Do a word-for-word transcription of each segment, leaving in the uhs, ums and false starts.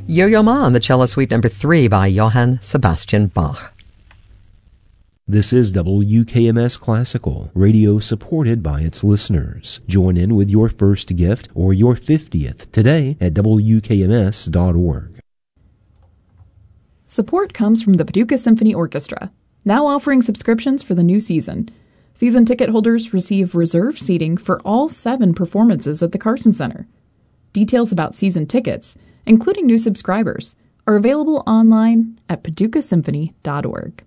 Yo-Yo Ma on the cello suite number three by Johann Sebastian Bach. This is W K M S Classical, radio supported by its listeners. Join in with your first gift or your fiftieth today at W K M S dot org. Support comes from the Paducah Symphony Orchestra, now offering subscriptions for the new season. Season ticket holders receive reserved seating for all seven performances at the Carson Center. Details about season tickets, including new subscribers, are available online at Paducah Symphony dot org.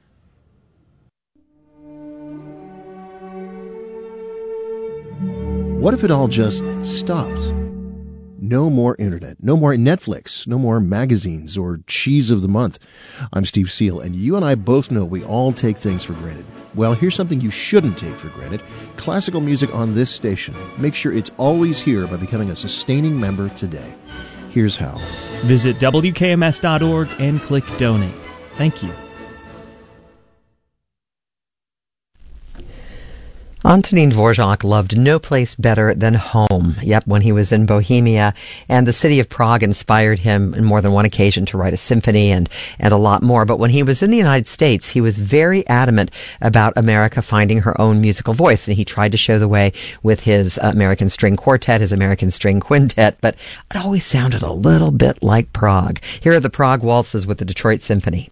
What if it all just stopped? No more internet, no more Netflix, no more magazines or cheese of the month. I'm Steve Seal, and you and I both know we all take things for granted. Well, here's something you shouldn't take for granted. Classical music on this station. Make sure it's always here by becoming a sustaining member today. Here's how. Visit W K M S dot org and click Donate. Thank you. Antonin Dvorak loved no place better than home. Yep, when he was in Bohemia, and the city of Prague inspired him on more than one occasion to write a symphony and, and a lot more. But when he was in the United States, he was very adamant about America finding her own musical voice, and he tried to show the way with his American String Quartet, his American String Quintet, but it always sounded a little bit like Prague. Here are the Prague Waltzes with the Detroit Symphony.